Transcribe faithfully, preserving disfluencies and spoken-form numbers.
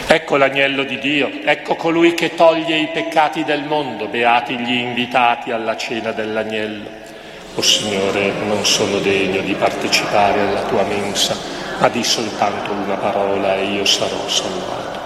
Ecco l'agnello di Dio, ecco colui che toglie i peccati del mondo, beati gli invitati alla cena dell'agnello. O Signore, non sono degno di partecipare alla tua mensa, ma di soltanto una parola e io sarò salvato.